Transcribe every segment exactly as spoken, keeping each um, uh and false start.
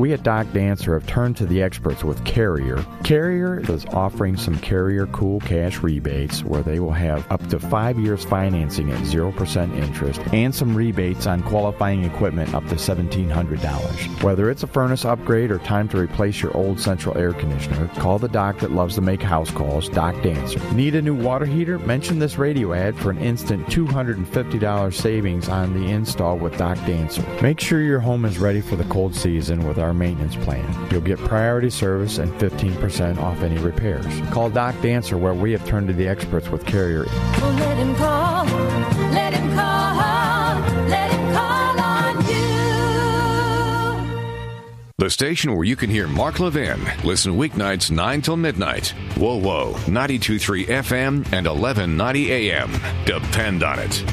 we at Doc Dancer have turned to the experts with Carrier. Carrier is offering some Carrier Cool Cash rebates where they will have up to five years financing at zero percent interest and some rebates on qualifying equipment up to seventeen hundred dollars. Whether it's a furnace upgrade or time to replace your old central air conditioner, call the doc that loves to make house calls, Doc Dancer. Need a new water heater? Mention this radio ad for an instant two hundred fifty dollars savings on the install with Doc Dancer. Make sure your home is ready for the cold season with our maintenance plan. You'll get priority service and fifteen percent off any repairs. Call Doc Dancer where we have turned to the experts with Carrier. Well, let him call, let him call, let him call on you. The station where you can hear Mark Levin. Listen weeknights nine till midnight. Whoa, whoa, ninety-two point three F M and eleven ninety A M. Depend on it.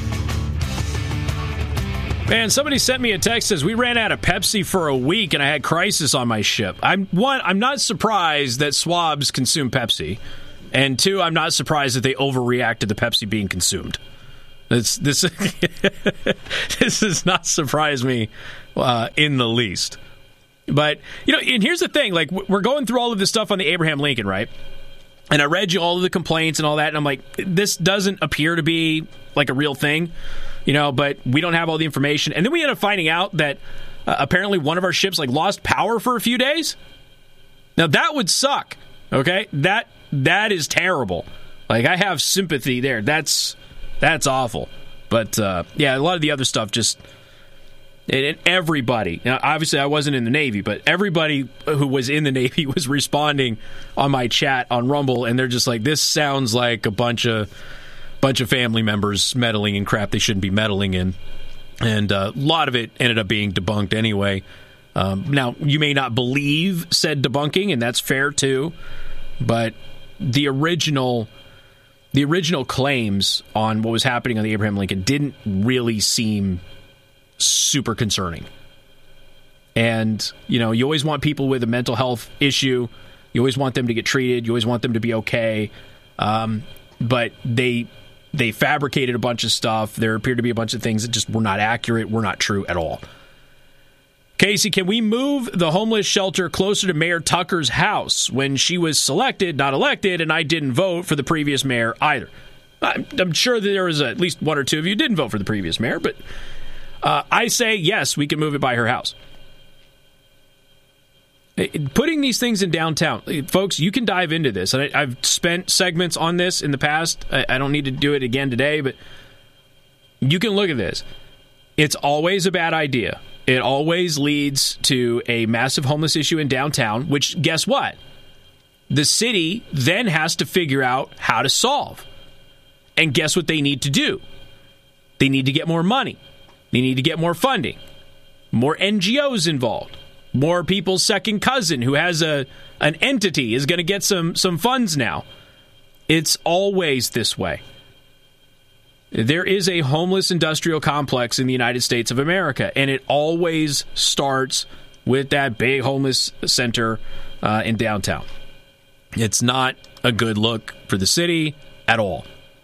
Man, somebody sent me a text that says we ran out of Pepsi for a week and I had crisis on my ship. I'm one, I'm not surprised that swabs consume Pepsi, and two, I'm not surprised that they overreact to the Pepsi being consumed. This this this does not surprise me uh, in the least. But you know, and here's the thing: like we're going through all of this stuff on the Abraham Lincoln, right? And I read you all of the complaints and all that, and I'm like, this doesn't appear to be like a real thing. You know, but we don't have all the information. And then we end up finding out that uh, apparently one of our ships like lost power for a few days. Now that would suck. Okay, that that is terrible. Like I have sympathy there. That's that's awful. But uh, yeah, a lot of the other stuff just and everybody. Now, obviously, I wasn't in the Navy, but everybody who was in the Navy was responding on my chat on Rumble, and they're just like, "This sounds like a bunch of." bunch of family members meddling in crap they shouldn't be meddling in. And uh, a lot of it ended up being debunked anyway. Um, now, you may not believe said debunking, and that's fair too, but the original the original claims on what was happening on the Abraham Lincoln didn't really seem super concerning. And, you know, you always want people with a mental health issue. You always want them to get treated. You always want them to be okay. Um, but they... They fabricated a bunch of stuff. There appeared to be a bunch of things that just were not accurate, were not true at all. Casey, can we move the homeless shelter closer to Mayor Tucker's house when she was selected, not elected, and I didn't vote for the previous mayor either? I'm, I'm sure that there was at least one or two of you who didn't vote for the previous mayor, but uh, I say yes, we can move it by her house. Putting these things in downtown, folks, you can dive into this. And I, I've spent segments on this in the past. I, I don't need to do it again today, but you can look at this. It's always a bad idea. It always leads to a massive homeless issue in downtown, which, guess what? The city then has to figure out how to solve. And guess what they need to do? They need to get more money. They need to get more funding. More N G Os involved. More people's second cousin who has a an entity is going to get some some funds now. It's always this way. There is a homeless industrial complex in the United States of America, and it always starts with that big homeless center uh, in downtown. It's not a good look for the city at all.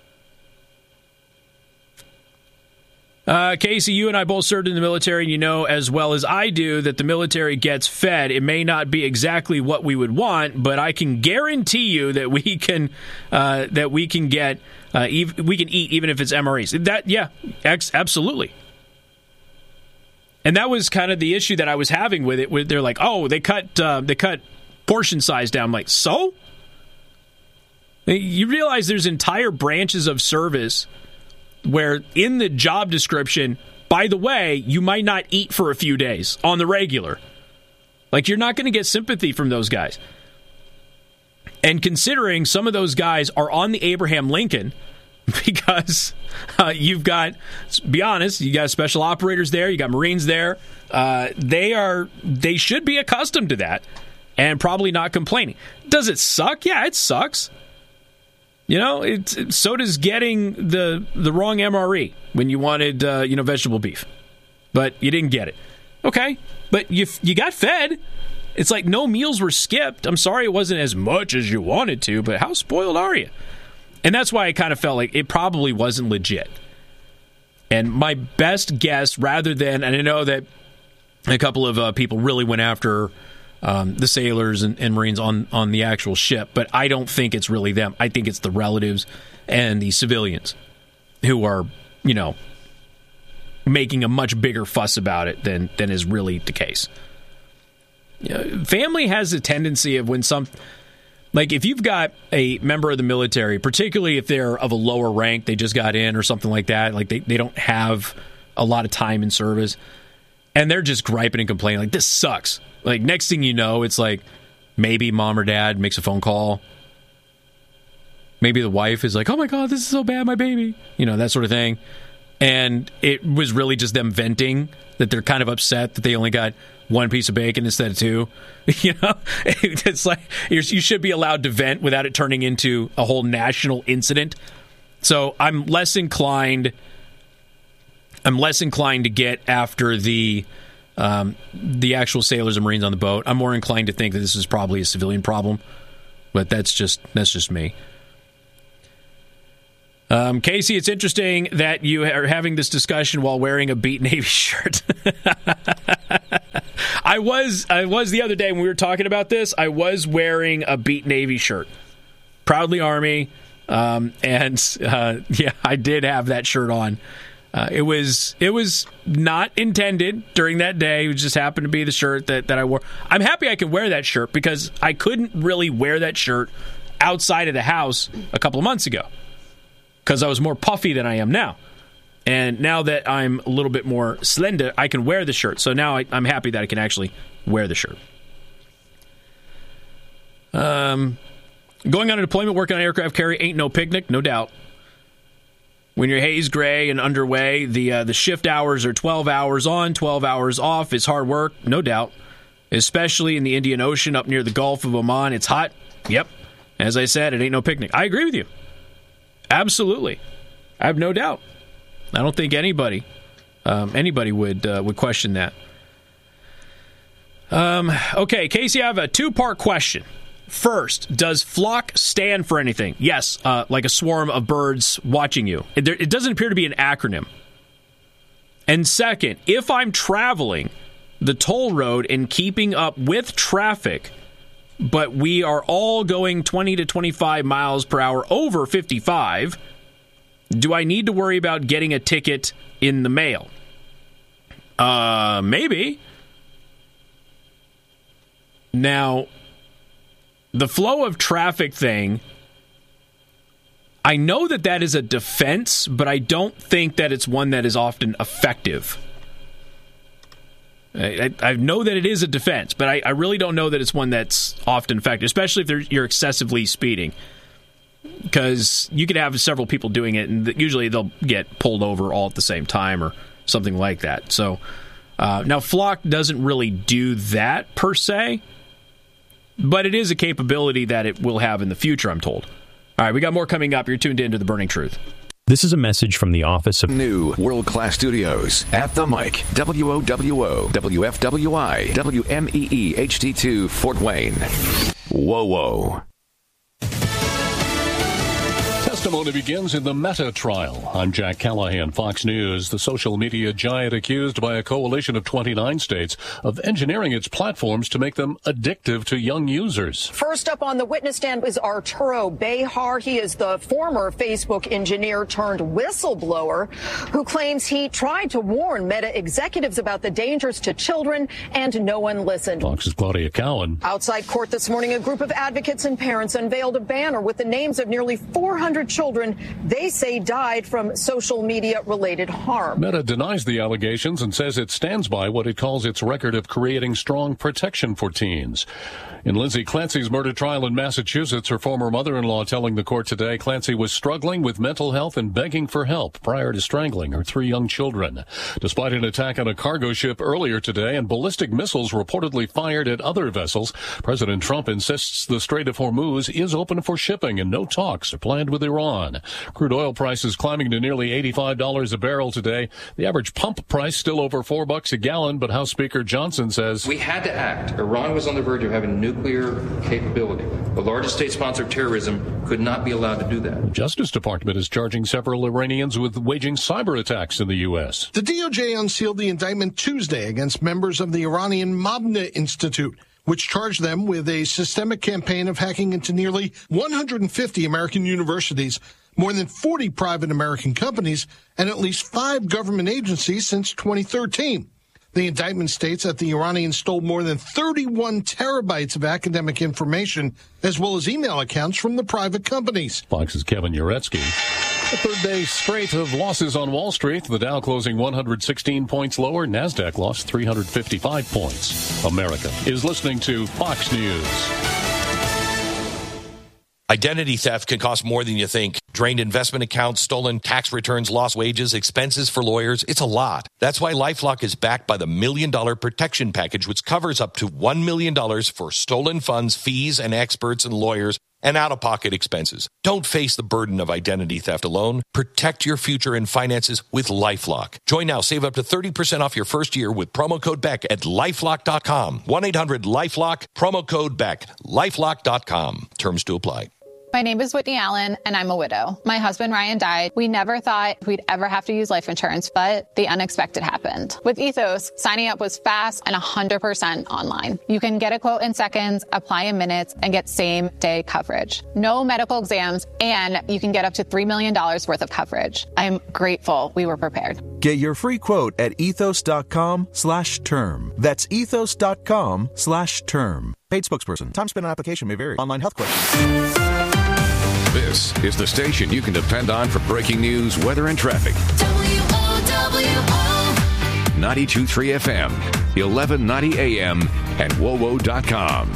Uh, Casey, you and I both served in the military, and you know as well as I do that the military gets fed. It may not be exactly what we would want, but I can guarantee you that we can uh, that we can get uh, ev- we can eat even if it's M R Es. That yeah, ex- absolutely. And that was kind of the issue that I was having with it. With they're like, oh, they cut uh, they cut portion size down. I'm like, so you realize there's entire branches of service where in the job description, by the way, you might not eat for a few days on the regular. Like, you're not going to get sympathy from those guys. And considering some of those guys are on the Abraham Lincoln, because uh, you've got, be honest, you got special operators there, you got Marines there, uh, they are, they should be accustomed to that and probably not complaining. Does it suck? Yeah, it sucks. You know, it's it, so does getting the the wrong M R E when you wanted, uh, you know, vegetable beef, but you didn't get it. Okay, but you you got fed. It's like no meals were skipped. I'm sorry it wasn't as much as you wanted to, but how spoiled are you? And that's why I kind of felt like it probably wasn't legit. And my best guess, rather than, and I know that a couple of uh, people really went after um, the sailors and, and Marines on, on the actual ship, but I don't think it's really them. I think it's the relatives and the civilians who are, you know, making a much bigger fuss about it than, than is really the case. You know, family has a tendency of when some... Like, if you've got a member of the military, particularly if they're of a lower rank, they just got in or something like that, like they, they don't have a lot of time in service, and they're just griping and complaining, like, this sucks. Like, next thing you know, it's like maybe mom or dad makes a phone call. Maybe the wife is like, oh, my God, this is so bad, my baby. You know, that sort of thing. And it was really just them venting that they're kind of upset that they only got one piece of bacon instead of two. You know, it's like you're, you should be allowed to vent without it turning into a whole national incident. So I'm less inclined. I'm less inclined to get after the um, the actual sailors and Marines on the boat. I'm more inclined to think that this is probably a civilian problem, but that's just that's just me. Um, Casey, it's interesting that you are having this discussion while wearing a Beat Navy shirt. I was I was the other day when we were talking about this, I was wearing a Beat Navy shirt. Proudly Army. Um, and uh, yeah, I did have that shirt on. Uh, it was it was not intended during that day. It just happened to be the shirt that, that I wore. I'm happy I could wear that shirt because I couldn't really wear that shirt outside of the house a couple of months ago, because I was more puffy than I am now. And now that I'm a little bit more slender, I can wear the shirt. So now I, I'm happy that I can actually wear the shirt. Um, going on a deployment, working on aircraft carrier ain't no picnic, no doubt. When you're haze gray and underway, the uh, the shift hours are twelve hours on, twelve hours off. It's hard work, no doubt. Especially in the Indian Ocean up near the Gulf of Oman. It's hot. Yep. As I said, it ain't no picnic. I agree with you. Absolutely. I have no doubt. I don't think anybody um, anybody would uh, would question that. Um, okay, Casey, I have a two-part question. First, does flock stand for anything? Yes, uh, like a swarm of birds watching you. It, it doesn't appear to be an acronym. And second, if I'm traveling the toll road and keeping up with traffic, but we are all going twenty to twenty-five miles per hour over fifty-five, do I need to worry about getting a ticket in the mail? Uh, maybe. Now, the flow of traffic thing, I know that that is a defense, but I don't think that it's one that is often effective. I, I know that it is a defense, but I, I really don't know that it's one that's often effective, especially if you're excessively speeding. Because you could have several people doing it, and usually they'll get pulled over all at the same time or something like that. So uh, now Flock doesn't really do that per se, but it is a capability that it will have in the future, I'm told. All right, we got more coming up. You're tuned in to The Burning Truth. This is a message from the Office of New World-Class Studios. At the mic, W O W O, W F W I, W M E E H D two, Fort Wayne. Whoa, whoa. Testimony begins in the Meta trial. I'm Jack Callahan, Fox News. The social media giant accused by a coalition of twenty-nine states of engineering its platforms to make them addictive to young users. First up on the witness stand was Arturo Behar. He is the former Facebook engineer turned whistleblower who claims he tried to warn Meta executives about the dangers to children and no one listened. Fox's Claudia Cowan. Outside court this morning, a group of advocates and parents unveiled a banner with the names of nearly four hundred children they say died from social media related harm. Meta denies the allegations and says it stands by what it calls its record of creating strong protection for teens. In Lindsay Clancy's murder trial in Massachusetts, her former mother-in-law telling the court today Clancy was struggling with mental health and begging for help prior to strangling her three young children. Despite an attack on a cargo ship earlier today and ballistic missiles reportedly fired at other vessels, President Trump insists the Strait of Hormuz is open for shipping and no talks are planned with Iran. Iran. Crude oil prices climbing to nearly eighty-five dollars a barrel today. The average pump price still over four bucks a gallon, but House Speaker Johnson says we had to act. Iran was on the verge of having nuclear capability. The largest state sponsor of terrorism could not be allowed to do that. The Justice Department is charging several Iranians with waging cyber attacks in the U S. The D O J unsealed the indictment Tuesday against members of the Iranian Mabna Institute, which charged them with a systemic campaign of hacking into nearly one hundred fifty American universities, more than forty private American companies, and at least five government agencies since twenty thirteen. The indictment states that the Iranians stole more than thirty-one terabytes of academic information, as well as email accounts from the private companies. Fox's Kevin Uretsky. The third day straight of losses on Wall Street. The Dow closing one hundred sixteen points lower. NASDAQ lost three hundred fifty-five points. America is listening to Fox News. Identity theft can cost more than you think. Drained investment accounts, stolen tax returns, lost wages, expenses for lawyers. It's a lot. That's why LifeLock is backed by the Million Dollar Protection Package, which covers up to one million dollars for stolen funds, fees, and experts and lawyers, and out-of-pocket expenses. Don't face the burden of identity theft alone. Protect your future and finances with LifeLock. Join now. Save up to thirty percent off your first year with promo code Beck at lifelock dot com. one eight hundred lifelock, promo code Beck, lifelock dot com. Terms to apply. My name is Whitney Allen, and I'm a widow. My husband, Ryan, died. We never thought we'd ever have to use life insurance, but the unexpected happened. With Ethos, signing up was fast and one hundred percent online. You can get a quote in seconds, apply in minutes, and get same-day coverage. No medical exams, and you can get up to three million dollars worth of coverage. I'm grateful we were prepared. Get your free quote at ethos.com slash term. That's ethos.com slash term. Paid spokesperson. Time spent on application may vary. Online health questions. This is the station you can depend on for breaking news, weather, and traffic. W O W O ninety-two point three F M, eleven ninety A M, and W O W O dot com.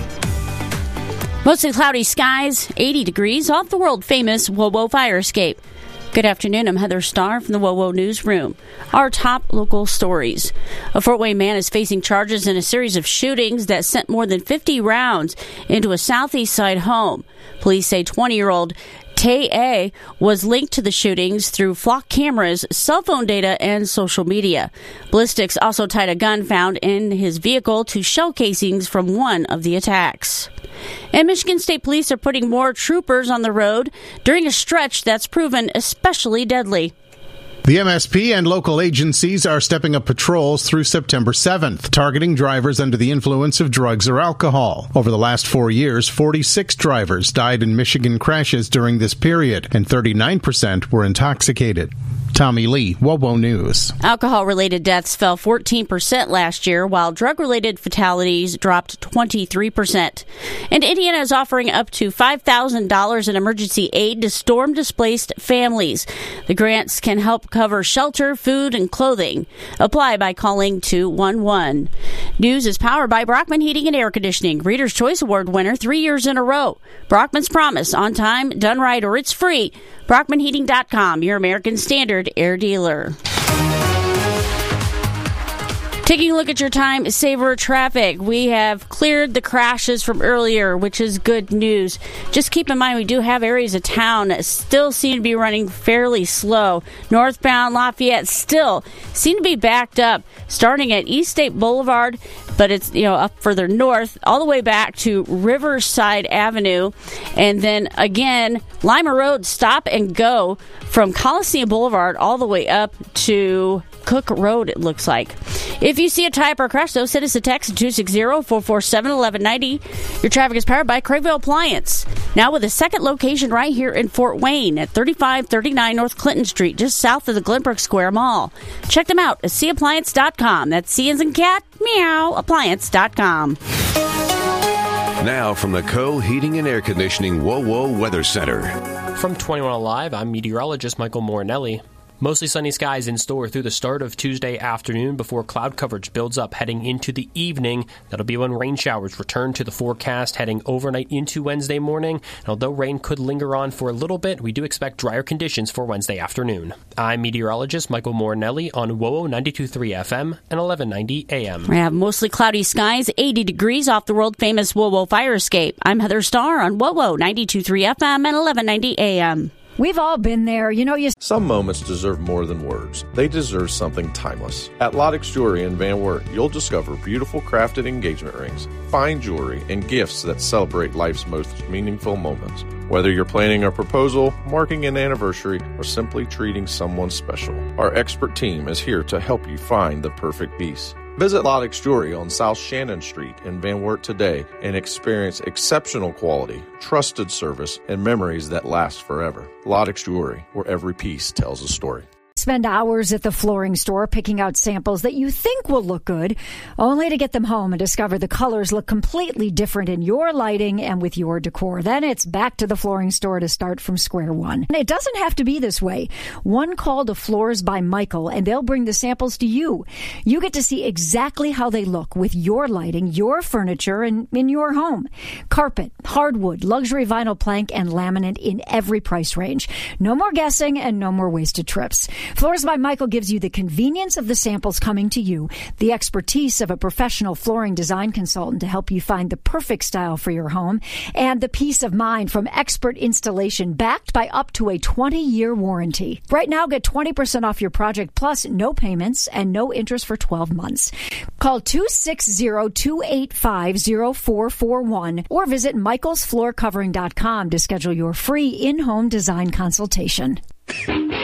Mostly cloudy skies, eighty degrees off the world-famous W O W O fire escape. Good afternoon. I'm Heather Starr from the W O W O Newsroom. Our top local stories. A Fort Wayne man is facing charges in a series of shootings that sent more than fifty rounds into a southeast side home. Police say twenty-year-old Tay A was linked to the shootings through flock cameras, cell phone data, and social media. Ballistics also tied a gun found in his vehicle to shell casings from one of the attacks. And Michigan State Police are putting more troopers on the road during a stretch that's proven especially deadly. The M S P and local agencies are stepping up patrols through September seventh, targeting drivers under the influence of drugs or alcohol. Over the last four years, forty-six drivers died in Michigan crashes during this period, and thirty-nine percent were intoxicated. Tommy Lee, W O W O News. Alcohol-related deaths fell fourteen percent last year, while drug-related fatalities dropped twenty-three percent. And Indiana is offering up to five thousand dollars in emergency aid to storm-displaced families. The grants can help cover shelter, food, and clothing. Apply by calling two one one. News is powered by Brockman Heating and Air Conditioning, Reader's Choice Award winner three years in a row. Brockman's Promise, on time, done right, or it's free. Brockman Heating dot com, your American Standard air dealer. Taking a look at your time saver traffic, we have cleared the crashes from earlier, which is good news. Just keep in mind we do have areas of town that still seem to be running fairly slow. Northbound Lafayette still seem to be backed up, starting at East State Boulevard, but it's, you know, up further north, all the way back to Riverside Avenue. And then again, Lima Road, stop and go from Coliseum Boulevard all the way up to Cook Road, it looks like. If you see a type or crash, though, send us a text at two six zero, four four seven, one one nine zero. Your traffic is powered by Crayville Appliance. Now with a second location right here in Fort Wayne at thirty-five thirty-nine North Clinton Street, just south of the Glenbrook Square Mall. Check them out at C appliance dot com. That's C as in cat, meow, appliance dot com. Now from the Co Heating and Air Conditioning W O W O Weather Center. From twenty-one Alive, I'm meteorologist Michael Morinelli. Mostly sunny skies in store through the start of Tuesday afternoon before cloud coverage builds up heading into the evening. That'll be when rain showers return to the forecast heading overnight into Wednesday morning. And although rain could linger on for a little bit, we do expect drier conditions for Wednesday afternoon. I'm meteorologist Michael Morinelli on W O W O ninety-two point three F M and eleven ninety A M. We have mostly cloudy skies, eighty degrees off the world-famous W O W O fire escape. I'm Heather Starr on W O W O ninety-two point three F M and eleven ninety A M. We've all been there. You know, you... Some moments deserve more than words. They deserve something timeless. At Lottix Jewelry in Van Wert, you'll discover beautiful crafted engagement rings, fine jewelry, and gifts that celebrate life's most meaningful moments. Whether you're planning a proposal, marking an anniversary, or simply treating someone special, our expert team is here to help you find the perfect piece. Visit Lottix Jewelry on South Shannon Street in Van Wert today and experience exceptional quality, trusted service, and memories that last forever. Lottix Jewelry, where every piece tells a story. Spend hours at the flooring store picking out samples that you think will look good, only to get them home and discover the colors look completely different in your lighting and with your decor. Then it's back to the flooring store to start from square one. And it doesn't have to be this way. One call to Floors by Michael, and they'll bring the samples to you. You get to see exactly how they look with your lighting, your furniture, and in your home. Carpet, hardwood, luxury vinyl plank, and laminate in every price range. No more guessing and no more wasted trips. Floors by Michael gives you the convenience of the samples coming to you, the expertise of a professional flooring design consultant to help you find the perfect style for your home, and the peace of mind from expert installation backed by up to a twenty-year warranty. Right now, get twenty percent off your project plus no payments and no interest for twelve months. Call two six zero, two eight five, zero four four one or visit michaels floor covering dot com to schedule your free in-home design consultation.